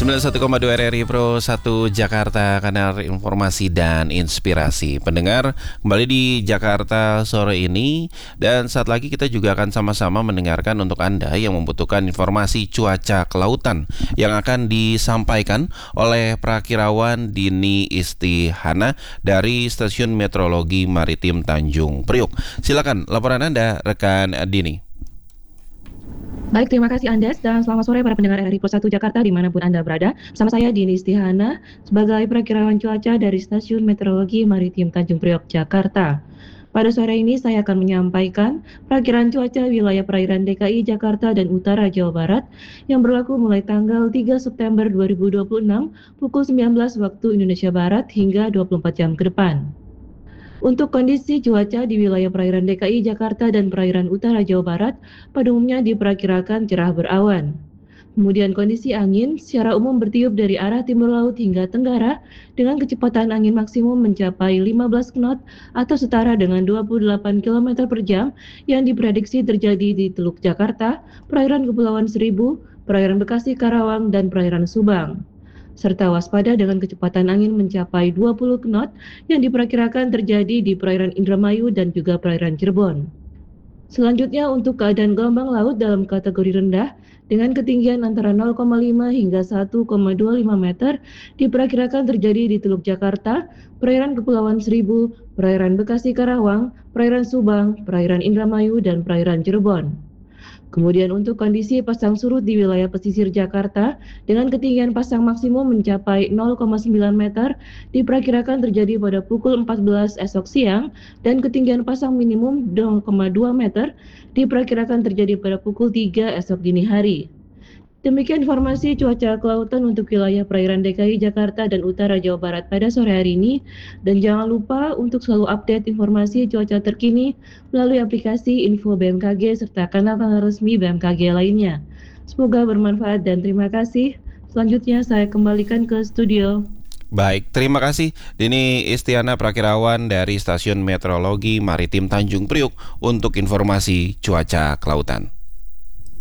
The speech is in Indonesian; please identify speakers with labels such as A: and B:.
A: 91,2 RRI Pro 1 Jakarta, kanal informasi dan inspirasi. Pendengar, kembali di Jakarta sore ini, dan saat lagi kita juga akan sama-sama mendengarkan untuk Anda yang membutuhkan informasi cuaca kelautan yang akan disampaikan oleh Prakirawan Dini Istihana dari Stasiun Meteorologi Maritim Tanjung Priok. Silakan laporan Anda, rekan Dini.
B: Baik, terima kasih Andes, dan selamat sore para pendengar RRI Pro 1 Jakarta dimanapun Anda berada. Bersama saya Dini Istihana sebagai Prakirawan Cuaca dari Stasiun Meteorologi Maritim Tanjung Priok, Jakarta. Pada sore ini saya akan menyampaikan perakiraan cuaca wilayah perairan DKI Jakarta dan Utara Jawa Barat yang berlaku mulai tanggal 3 September 2026 pukul 19 waktu Indonesia Barat hingga 24 jam ke depan. Untuk kondisi cuaca di wilayah perairan DKI Jakarta dan perairan utara Jawa Barat pada umumnya diperkirakan cerah berawan. Kemudian kondisi angin secara umum bertiup dari arah timur laut hingga tenggara dengan kecepatan angin maksimum mencapai 15 knot atau setara dengan 28 km per jam yang diprediksi terjadi di Teluk Jakarta, perairan Kepulauan Seribu, perairan Bekasi Karawang, dan perairan Subang. Serta waspada dengan kecepatan angin mencapai 20 knot yang diperkirakan terjadi di perairan Indramayu dan juga perairan Cirebon. Selanjutnya untuk keadaan gelombang laut dalam kategori rendah dengan ketinggian antara 0,5 hingga 1,25 meter diperkirakan terjadi di Teluk Jakarta, perairan Kepulauan Seribu, perairan Bekasi Karawang, perairan Subang, perairan Indramayu, dan perairan Cirebon. Kemudian untuk kondisi pasang surut di wilayah pesisir Jakarta dengan ketinggian pasang maksimum mencapai 0,9 meter diperkirakan terjadi pada pukul 14 esok siang dan ketinggian pasang minimum 0,2 meter diperkirakan terjadi pada pukul 3 esok dini hari. Demikian informasi cuaca kelautan untuk wilayah perairan DKI Jakarta dan Utara Jawa Barat pada sore hari ini. Dan jangan lupa untuk selalu update informasi cuaca terkini melalui aplikasi Info BMKG serta kanal-kanal resmi BMKG lainnya. Semoga bermanfaat dan terima kasih. Selanjutnya saya kembalikan ke studio.
A: Baik, terima kasih Dini Istihana, Prakirawan dari Stasiun Meteorologi Maritim Tanjung Priok untuk informasi cuaca kelautan.